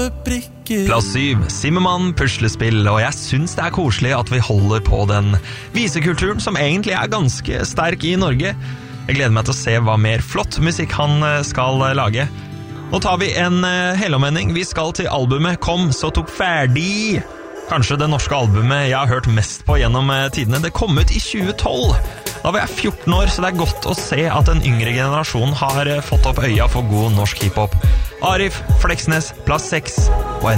alle brikker. Plass 7, Zimmermann puslespill, og jeg synes det koselig at vi holder på den visekulturen som egentlig ganske sterk i Norge. Jeg gleder meg til å se hva mer flott musikk han skal lage. Nå tar vi en helomvending. Vi skal til albumet Kom, så tok ferdig. Kanskje det norske albumet jeg har hørt mest på gjennom tidene. Det kom ut i 2012. Da var jeg 14 år, så det godt å se at en yngre generasjon har fått opp øya for god norsk hiphop. Arif Fleksnes, plass 6 på